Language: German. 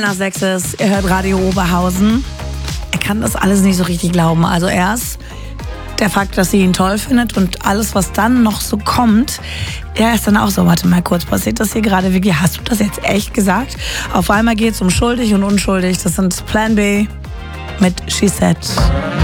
Nach 6 ist, er hört Radio Oberhausen. Er kann das alles nicht so richtig glauben. Also erst der Fakt, dass sie ihn toll findet und alles, was dann noch so kommt, er ist dann auch so, warte mal kurz, passiert das hier gerade wirklich? Hast du das jetzt echt gesagt? Auf einmal geht es um schuldig und unschuldig. Das sind Plan B mit She Said.